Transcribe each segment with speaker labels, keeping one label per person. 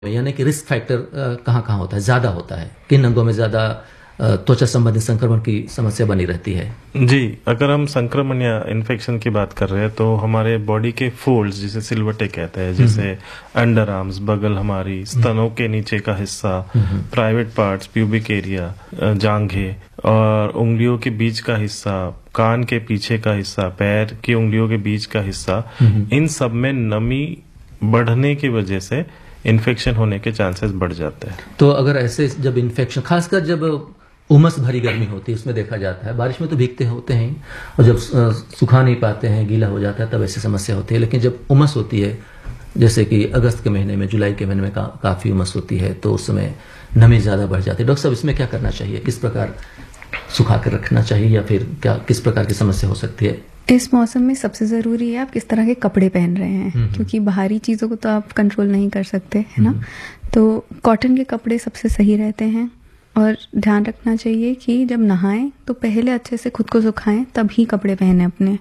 Speaker 1: यानी कि risk factor कहाँ कहाँ होता है, ज़्यादा होता है, किन अंगों में ज़्यादा त्वचा संबंधित संक्रमण की समस्या बनी रहती है?
Speaker 2: जी, अगर हम संक्रमण या इन्फेक्शन की बात कर रहे हैं तो हमारे बॉडी के फोल्ड्स जिसे सिलवटे कहते हैं, जैसे अंडर आर्म्स, बगल, हमारी स्तनों के नीचे का हिस्सा, प्राइवेट पार्ट्स, प्यूबिक एरिया, जांघें और उंगलियों के बीच का हिस्सा, कान के पीछे का हिस्सा, पैर की उंगलियों के बीच का हिस्सा, इन सब में नमी बढ़ने की वजह से इन्फेक्शन होने के चांसेस बढ़ जाते हैं।
Speaker 1: तो अगर ऐसे जब इन्फेक्शन, खासकर जब उमस भरी गर्मी होती है उसमें देखा जाता है, बारिश में तो भीगते होते हैं और जब सुखा नहीं पाते हैं, गीला हो जाता है, तब ऐसी समस्या होती है। लेकिन जब उमस होती है, जैसे कि अगस्त के महीने में, जुलाई के महीने में काफ़ी उमस होती है, तो उस समय नमी ज़्यादा बढ़ जाती है। डॉक्टर साहब, इसमें क्या करना चाहिए? किस प्रकार सुखा कर रखना चाहिए या फिर क्या किस प्रकार की समस्या हो सकती है?
Speaker 3: इस मौसम में सबसे ज़रूरी है आप किस तरह के कपड़े पहन रहे हैं, क्योंकि बाहरी चीज़ों को तो आप कंट्रोल नहीं कर सकते, है ना। तो कॉटन के कपड़े सबसे सही रहते हैं और ध्यान रखना चाहिए कि जब नहाएं तो पहले अच्छे से खुद को सुखाएं, तभी कपड़े पहने अपने।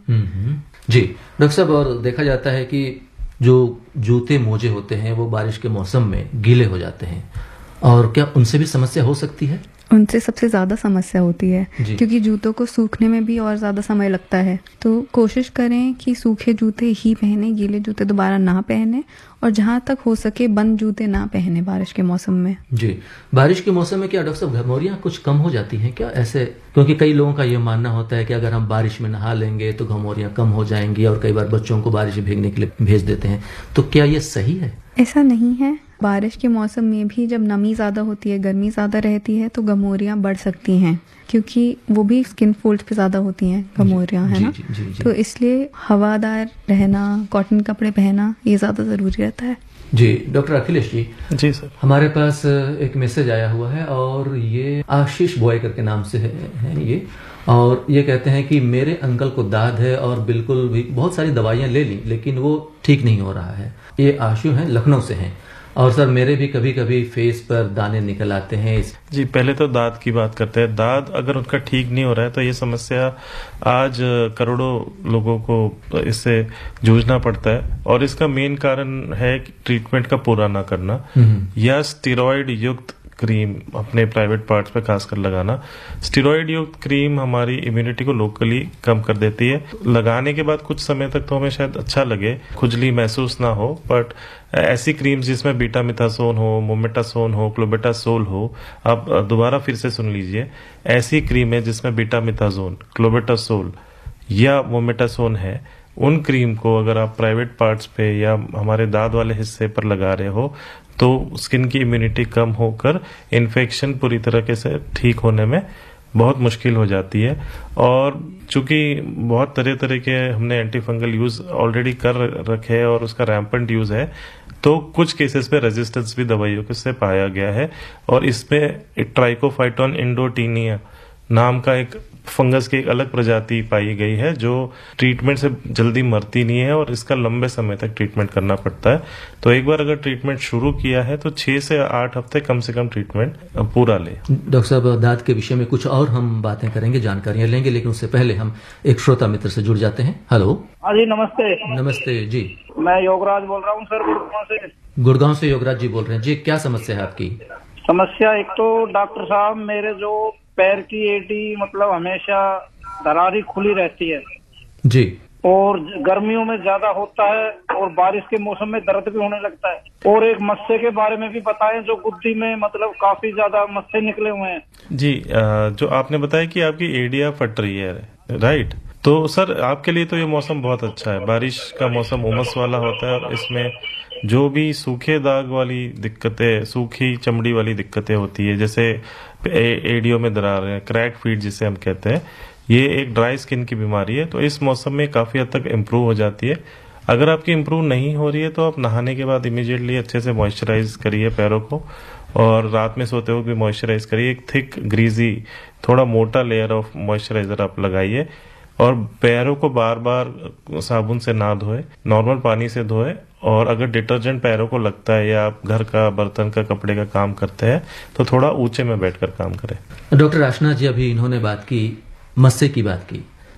Speaker 1: जी डॉक्टर साहब, और देखा जाता है कि जो जूते मोजे होते हैं वो बारिश के मौसम में गीले हो जाते हैं, और क्या उनसे भी समस्या हो सकती है?
Speaker 3: उनसे सबसे ज़्यादा समस्या होती है, क्योंकि जूतों को सूखने में भी और ज़्यादा समय लगता है। तो कोशिश करें कि सूखे जूते ही पहने, गीले जूते दोबारा ना पहने, और जहाँ तक हो सके बंद जूते ना पहने बारिश के मौसम में।
Speaker 1: जी, बारिश के मौसम में क्या डॉक्टर साहब घमौरियाँ कुछ कम हो जाती हैं क्या ऐसे? क्योंकि कई लोगों का ये मानना होता है कि अगर हम बारिश में नहा लेंगे तो घमौरियाँ कम हो जाएंगी, और कई बार बच्चों को बारिश में भीगने के लिए भेज देते हैं, तो क्या ये सही है?
Speaker 3: ऐसा नहीं है। बारिश के मौसम में भी जब नमी ज़्यादा होती है, गर्मी ज़्यादा रहती है, तो घमौरियाँ बढ़ सकती हैं, क्योंकि वो भी स्किन फोल्ड पे ज़्यादा होती हैं घमौरियाँ, है ना। तो इसलिए हवादार रहना, कॉटन कपड़े पहना, ये ज़्यादा ज़रूरी रहता है।
Speaker 1: जी डॉक्टर अखिलेश जी।
Speaker 2: जी सर, हमारे
Speaker 1: हमारे पास एक मैसेज आया हुआ है, और ये आशीष बॉय करके नाम से है ये, और ये कहते हैं कि मेरे अंकल को दाद है और बिल्कुल भी बहुत सारी दवाइयां ले ली, लेकिन वो ठीक नहीं हो रहा है। ये आशु हैं, लखनऊ से हैं, और सर मेरे भी कभी कभी फेस पर दाने निकल आते हैं।
Speaker 2: जी, पहले तो दांत की बात करते हैं। दांत अगर उनका ठीक नहीं हो रहा है तो ये समस्या आज करोड़ों लोगों को इससे जूझना पड़ता है, और इसका मेन कारण है ट्रीटमेंट का पूरा ना करना या स्टेरॉइड युक्त क्रीम अपने प्राइवेट पार्ट्स पे खासकर लगाना। स्टेरॉइड युक्त क्रीम हमारी इम्यूनिटी को लोकली कम कर देती है। लगाने के बाद कुछ समय तक तो हमें शायद अच्छा लगे, खुजली महसूस ना हो, बट ऐसी क्रीम्स जिसमें बीटामिथासोन हो, मोमेटासोन हो, क्लोबेटासोल हो, आप दोबारा फिर से सुन लीजिए, ऐसी क्रीम है जिसमें बीटामिथासोन, क्लोबेटासोल या मोमेटासोन है, उन क्रीम को अगर आप प्राइवेट पार्ट्स पे या हमारे दांत वाले हिस्से पर लगा रहे हो तो स्किन की इम्यूनिटी कम होकर इन्फेक्शन पूरी तरीके से ठीक होने में बहुत मुश्किल हो जाती है। और चूंकि बहुत तरह तरह के हमने एंटी फंगल यूज ऑलरेडी कर रखे हैं और उसका रैम्पेंट यूज है, तो कुछ केसेस पे रेजिस्टेंस भी दवाइयों के से पाया गया है, और इसमें ट्राइकोफाइटोन इंडोटीनिया नाम का एक फंगस की एक अलग प्रजाति पाई गई है जो ट्रीटमेंट से जल्दी मरती नहीं है, और इसका लंबे समय तक ट्रीटमेंट करना पड़ता है। तो एक बार अगर ट्रीटमेंट शुरू किया है तो 6 से 8 हफ्ते कम से कम ट्रीटमेंट पूरा ले।
Speaker 1: डॉक्टर साहब, दांत के विषय में कुछ और हम बातें करेंगे, जानकारियां लेंगे, लेकिन उससे पहले हम एक श्रोता मित्र से जुड़ जाते हैं। हेलो।
Speaker 4: हाँ जी, नमस्ते।
Speaker 1: नमस्ते जी।
Speaker 4: मैं योगराज बोल रहा हूँ सर, गुड़गांव से।
Speaker 1: गुड़गांव से योगराज जी बोल रहे हैं जी, क्या समस्या है आपकी?
Speaker 4: समस्या एक तो डॉक्टर साहब, मेरे जो पैर की एड़ी मतलब हमेशा दरारी खुली रहती है
Speaker 1: जी,
Speaker 4: और गर्मियों में ज्यादा होता है, और बारिश के मौसम में दर्द भी होने लगता है। और एक मस्से के बारे में भी बताएं, जो गुद्दी में मतलब काफी ज्यादा मस्से निकले हुए हैं।
Speaker 2: जी, जो आपने बताया कि आपकी एड़ियां फट रही है, राइट, तो सर आपके लिए तो ये मौसम बहुत अच्छा है। बारिश का मौसम उमस वाला होता है, और इसमें जो भी सूखे दाग वाली दिक्कतें, सूखी चमड़ी वाली दिक्कतें होती है, जैसे एड़ियों में दरार है, क्रैक फीट जिसे हम कहते हैं, ये एक ड्राई स्किन की बीमारी है, तो इस मौसम में काफी हद तक इम्प्रूव हो जाती है। अगर आपकी इम्प्रूव नहीं हो रही है तो आप नहाने के बाद इमीडिएटली अच्छे से मॉइस्चराइज करिए पैरों को, और रात में सोते हुए भी मॉइस्चराइज करिए। एक थिक ग्रीजी थोड़ा मोटा लेयर ऑफ मॉइस्चराइजर आप लगाइए, और पैरों को बार बार साबुन से ना धोए, नॉर्मल पानी से धोए, और अगर डिटर्जेंट पैरों को लगता है या आप घर का बर्तन का कपड़े का काम करते हैं तो थोड़ा ऊंचे में बैठकर काम करें।
Speaker 1: डॉक्टर आशना जी, अभी इन्होंने बात की, मस्से की बात की,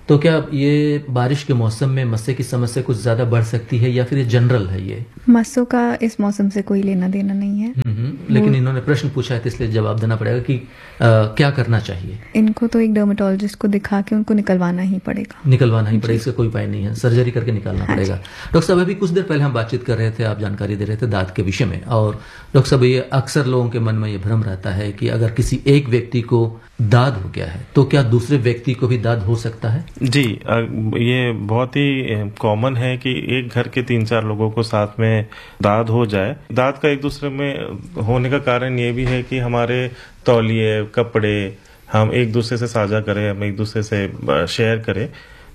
Speaker 1: तो क्या ये बारिश के मौसम में मस्से की समस्या कुछ ज्यादा बढ़ सकती है या फिर ये जनरल है ये?
Speaker 3: मस्सों का इस मौसम से कोई लेना देना नहीं है।
Speaker 1: लेकिन इन्होंने प्रश्न पूछा है तो इसलिए जवाब देना पड़ेगा कि क्या करना चाहिए।
Speaker 3: इनको तो एक डर्मेटोलॉजिस्ट को दिखा के उनको निकलवाना ही पड़ेगा।
Speaker 1: इसका कोई उपाय नहीं है, सर्जरी करके निकालना पड़ेगा। डॉक्टर साहब, अभी कुछ देर पहले हम बातचीत कर रहे थे, आप जानकारी दे रहे थे दांत के विषय में, और डॉक्टर साहब ये अक्सर लोगों के मन में ये भ्रम रहता है कि अगर किसी एक व्यक्ति को दाद हो गया है तो क्या दूसरे व्यक्ति को भी दाद हो सकता है?
Speaker 2: जी, ये बहुत ही कॉमन है कि एक घर के 3-4 लोगों को साथ में दाद हो जाए। दाद का एक दूसरे में होने का कारण ये भी है कि हमारे तौलिए, कपड़े हम एक दूसरे से साझा करें, हम एक दूसरे से शेयर करें,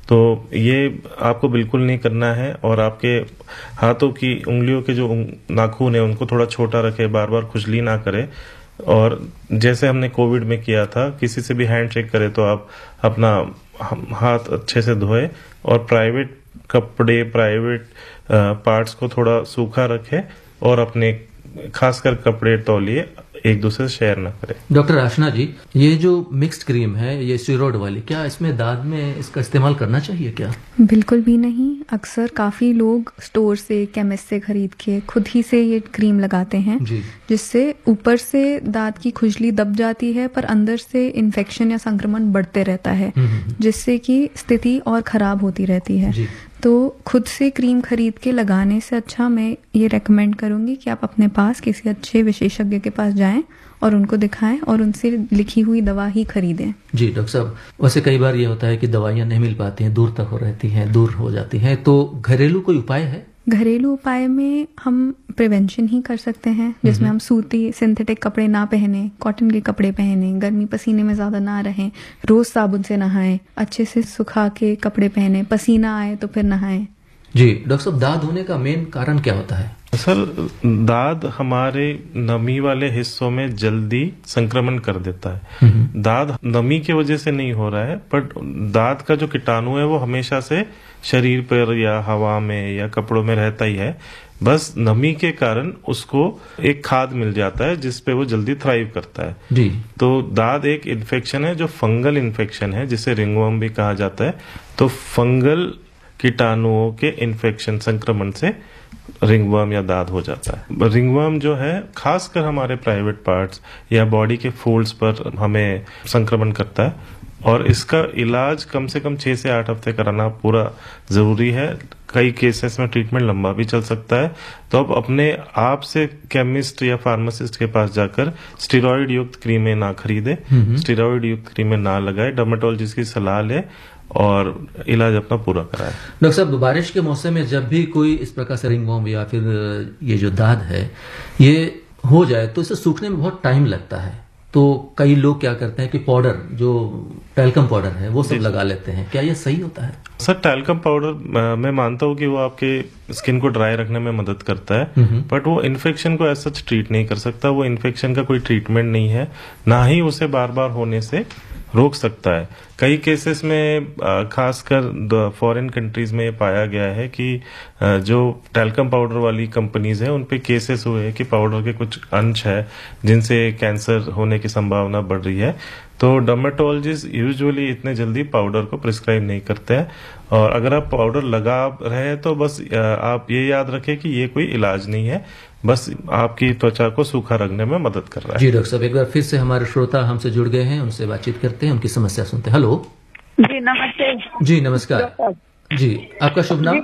Speaker 2: तो ये आपको बिल्कुल नहीं करना है। और आपके हाथों की उंगलियों के जो नाखून है उनको थोड़ा छोटा रखें, बार बार खुजली ना करें। और जैसे हमने कोविड में किया था, किसी से भी हैंड शेक करे तो आप अपना हाथ अच्छे से धोए और प्राइवेट कपड़े, प्राइवेट पार्ट्स को थोड़ा सूखा रखें और अपने खासकर कपड़े, तौलिए एक दूसरे से शेयर ना करें।
Speaker 1: डॉक्टर आशना जी, ये जो मिक्स्ड क्रीम है, ये स्टेरॉइड वाली, क्या इसमें दाद में इसका इस्तेमाल करना चाहिए क्या?
Speaker 3: बिल्कुल भी नहीं। अक्सर काफी लोग स्टोर से, केमिस्ट से खरीद के खुद ही से ये क्रीम लगाते हैं, जिससे ऊपर से दांत की खुजली दब जाती है पर अंदर से इन्फेक्शन या संक्रमण बढ़ते रहता है, जिससे कि स्थिति और खराब होती रहती है। तो खुद से क्रीम खरीद के लगाने से अच्छा मैं ये रेकमेंड करूंगी कि आप अपने पास किसी अच्छे विशेषज्ञ के पास जाएं और उनको दिखाएं और उनसे लिखी हुई दवा ही खरीदें।
Speaker 1: जी डॉक्टर साहब, वैसे कई बार ये होता है कि दवाइयां नहीं मिल पाती हैं, दूर तक रहती हैं, दूर हो जाती हैं, तो घरेलू कोई उपाय है?
Speaker 3: घरेलू उपाय में हम प्रिवेंशन ही कर सकते हैं, जिसमें हम सूती सिंथेटिक कपड़े ना पहने, कॉटन के कपड़े पहने, गर्मी पसीने में ज्यादा ना रहें, रोज साबुन से नहाएं, अच्छे से सुखा के कपड़े पहने, पसीना आए तो फिर नहाएं।
Speaker 1: जी डॉक्टर साहब, दाद होने का मेन कारण क्या होता है?
Speaker 2: सर, दाद हमारे नमी वाले हिस्सों में जल्दी संक्रमण कर देता है। दाद नमी की वजह से नहीं हो रहा है, बट दाद का जो कीटाणु है वो हमेशा से शरीर पर या हवा में या कपड़ों में रहता ही है। बस नमी के कारण उसको एक खाद मिल जाता है जिसपे वो जल्दी थ्राइव करता है।
Speaker 1: जी। तो
Speaker 2: दाद एक इन्फेक्शन है जो फंगल इन्फेक्शन है, जिसे रिंगवर्म भी कहा जाता है। तो फंगल कीटाणुओं के इन्फेक्शन, संक्रमण से रिंगवर्म या दाद हो जाता है। रिंगवर्म जो है खासकर हमारे प्राइवेट पार्ट्स या बॉडी के फोल्ड्स पर हमें संक्रमण करता है, और इसका इलाज कम से कम 6 से 8 हफ्ते कराना पूरा जरूरी है। कई केसेस में ट्रीटमेंट लंबा भी चल सकता है। तो अब अपने आप से केमिस्ट या फार्मासिस्ट के पास जाकर स्टेरॉइड युक्त क्रीमें ना खरीदे, स्टेरॉइड युक्त क्रीमें ना लगाए, डर्मेटोलॉजिस्ट की सलाह ले और इलाज अपना पूरा कराए।
Speaker 1: डॉक्टर साहब, बारिश के मौसम में जब भी कोई इस प्रकार से रिंगवर्म या फिर ये जो दाद है ये हो जाए तो इसे सूखने में बहुत टाइम लगता है, तो कई लोग क्या करते हैं कि पाउडर, जो टैल्कम पाउडर है, वो सब लगा लेते हैं। क्या ये सही होता है?
Speaker 2: सर, टैल्कम पाउडर मैं मानता हूँ कि वो आपके स्किन को ड्राई रखने में मदद करता है, बट वो इन्फेक्शन को ऐसा ट्रीट नहीं कर सकता। वो इन्फेक्शन का कोई ट्रीटमेंट नहीं है, ना ही उसे बार बार होने से रोक सकता है। कई केसेस में खासकर फॉरेन कंट्रीज में ये पाया गया है कि जो टैल्कम पाउडर वाली कंपनीज हैं उन पे केसेस हुए हैं कि पाउडर के कुछ अंश है जिनसे कैंसर होने की संभावना बढ़ रही है। तो डर्मेटोलॉजिस्ट यूजुअली इतने जल्दी पाउडर को प्रिस्क्राइब नहीं करते हैं, और अगर आप पाउडर लगा रहे हैं तो बस आप ये याद रखें कि ये कोई इलाज नहीं है, बस आपकी त्वचा को सूखा रखने में मदद कर रहा है।
Speaker 1: जी डॉक्टर साहब, एक बार फिर से हमारे श्रोता हमसे जुड़ गए हैं, उनसे बातचीत करते हैं, उनकी समस्या सुनते हैं। हेलो
Speaker 5: जी, नमस्ते।
Speaker 1: जी नमस्कार जी, आपका शुभ नाम?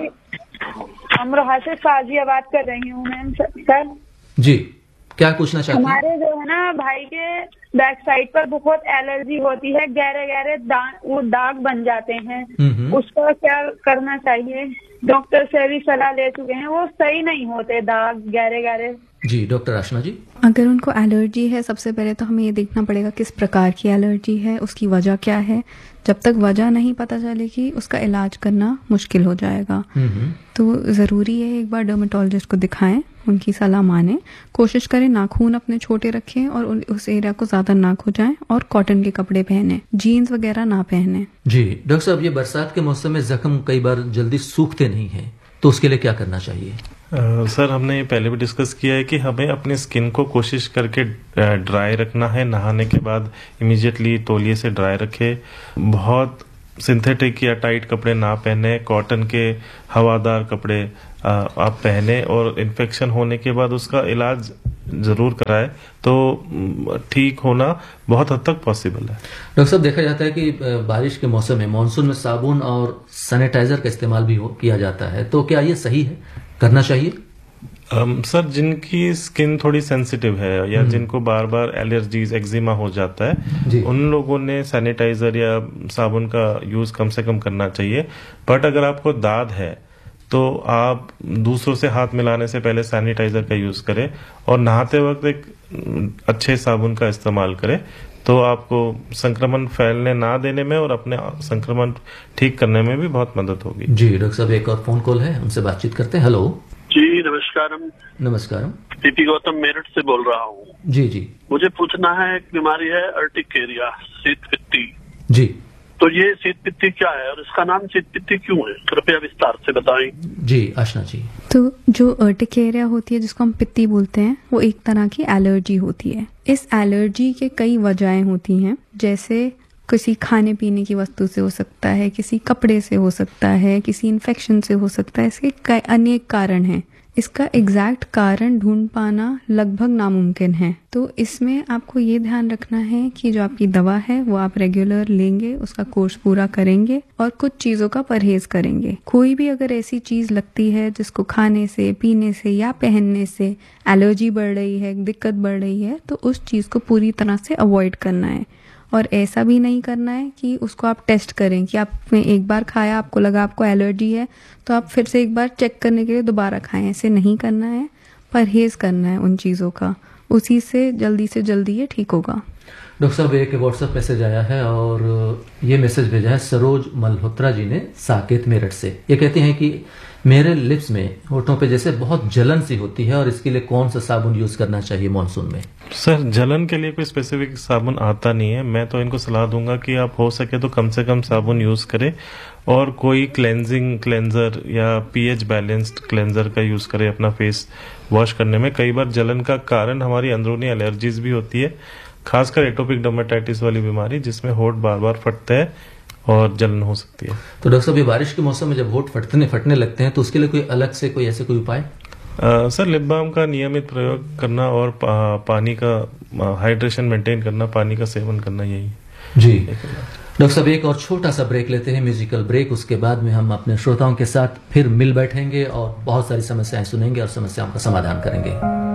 Speaker 5: अमरोहा से साजिया बात कर रही हूँ मैम। सर
Speaker 1: जी, क्या पूछना चाहते हैं?
Speaker 5: हमारे जो है ना भाई के बैक साइड पर बहुत एलर्जी होती है, गहरे गहरे वो दाग बन जाते हैं, उसका क्या करना चाहिए? डॉक्टर से भी सलाह ले चुके हैं, वो सही नहीं होते दाग गहरे गहरे।
Speaker 1: जी डॉक्टर आशना जी,
Speaker 3: अगर उनको एलर्जी है, सबसे पहले तो हमें ये देखना पड़ेगा किस प्रकार की एलर्जी है, उसकी वजह क्या है। जब तक वजह नहीं पता चलेगी उसका इलाज करना मुश्किल हो जाएगा। तो जरूरी है एक बार डर्मेटोलॉजिस्ट को दिखाएं, उनकी सलाह माने, कोशिश करें नाखून अपने छोटे रखें और उस एरिया को ज्यादा ना खुजाएं, और कॉटन के कपड़े पहने, जीन्स वगैरह ना पहने।
Speaker 1: जी डॉक्टर साहब, ये बरसात के मौसम में जख्म कई बार जल्दी सूखते नहीं है, तो उसके लिए क्या करना चाहिए?
Speaker 2: सर, हमने पहले भी डिस्कस किया है कि हमें अपनी स्किन को कोशिश करके ड्राई रखना है। नहाने के बाद इमीडिएटली तौलिए से ड्राई रखे। बहुत सिंथेटिक या टाइट कपड़े ना पहने, कॉटन के हवादार कपड़े आप पहने और इन्फेक्शन होने के बाद उसका इलाज जरूर कराए तो ठीक होना बहुत हद तक पॉसिबल है।
Speaker 1: डॉक्टर साहब, देखा जाता है कि बारिश के मौसम में मानसून में साबुन और सैनिटाइजर का इस्तेमाल भी किया जाता है, तो क्या ये सही है, करना चाहिए?
Speaker 2: सर, जिनकी स्किन थोड़ी सेंसिटिव है या जिनको बार बार एलर्जीज, एक्जिमा हो जाता है, उन लोगों ने सैनिटाइजर या साबुन का यूज कम से कम करना चाहिए। बट अगर आपको दाद है तो आप दूसरों से हाथ मिलाने से पहले सैनिटाइजर का यूज करें और नहाते वक्त एक अच्छे साबुन का इस्तेमाल करें, तो आपको संक्रमण फैलने ना देने में और अपने संक्रमण ठीक करने में भी बहुत मदद होगी।
Speaker 1: जी डॉक्टर साहब, एक और फोन कॉल है, उनसे बातचीत करते हैं। हेलो
Speaker 6: जी, नमस्कारम।
Speaker 1: नमस्कारम।
Speaker 6: पीपी गौतम मेरठ से बोल रहा हूँ।
Speaker 1: जी जी।
Speaker 6: मुझे पूछना है, एक बीमारी है अर्टिकेरिया, शीत पित्ती।
Speaker 1: जी।
Speaker 6: तो ये शीत पित्ती क्या है और इसका नाम शीत पित्ती क्यों है, कृपया विस्तार से बताएं।
Speaker 1: जी आशना जी।
Speaker 3: तो जो अर्टिकेरिया होती है, जिसको हम पित्ती बोलते हैं, वो एक तरह की एलर्जी होती है। इस एलर्जी के कई वजहें होती हैं, जैसे किसी खाने पीने की वस्तु से हो सकता है, किसी कपड़े से हो सकता है, किसी इन्फेक्शन से हो सकता है। इसके अनेक कारण हैं। इसका एग्जैक्ट कारण ढूंढ पाना लगभग नामुमकिन है। तो इसमें आपको ये ध्यान रखना है कि जो आपकी दवा है वो आप रेगुलर लेंगे, उसका कोर्स पूरा करेंगे और कुछ चीजों का परहेज करेंगे। कोई भी अगर ऐसी चीज लगती है जिसको खाने से, पीने से या पहनने से एलर्जी बढ़ रही है, दिक्कत बढ़ रही है, तो उस चीज को पूरी तरह से अवॉइड करना है। और ऐसा भी नहीं करना है कि उसको आप टेस्ट करें कि आपने एक बार खाया, आपको लगा आपको एलर्जी है, तो आप फिर से एक बार चेक करने के लिए दोबारा खाएं। ऐसे नहीं करना है, परहेज करना है उन चीज़ों का, उसी से जल्दी ये ठीक होगा।
Speaker 1: डॉक्टर साहब, एक व्हाट्सएप मैसेज आया है और ये मैसेज भेजा है सरोज मल्होत्रा जी ने साकेत मेरठ से। ये कहते हैं कि मेरे लिप्स में, होठों पे जैसे बहुत जलन सी होती है और इसके लिए कौन सा साबुन यूज करना चाहिए मानसून में?
Speaker 2: सर, जलन के लिए कोई स्पेसिफिक साबुन आता नहीं है। मैं तो इनको सलाह दूंगा कि आप हो सके तो कम से कम साबुन यूज करें और कोई क्लेंजर या पीएच बैलेंस्ड क्लेंजर का यूज करें अपना फेस वॉश करने में। कई बार जलन का कारण हमारी अंदरूनी एलर्जीज भी होती है, खासकर एटोपिक डर्मेटाइटिस वाली बीमारी, जिसमें होठ बार बार फटते हैं और जलन हो सकती है।
Speaker 1: तो डॉक्टर साहब, ये बारिश के मौसम में जब होठ फटने लगते हैं तो उसके लिए कोई अलग से कोई ऐसे कोई उपाय?
Speaker 2: सर, लिप बाम का नियमित प्रयोग करना और पानी का हाइड्रेशन मेंटेन करना, पानी का सेवन करना, यही
Speaker 1: जी। डॉक्टर साहब, एक और छोटा सा ब्रेक लेते हैं, म्यूजिकल ब्रेक। उसके बाद में हम अपने श्रोताओं के साथ फिर मिल बैठेंगे और बहुत सारी समस्याएं सुनेंगे और समस्याओं का समाधान करेंगे।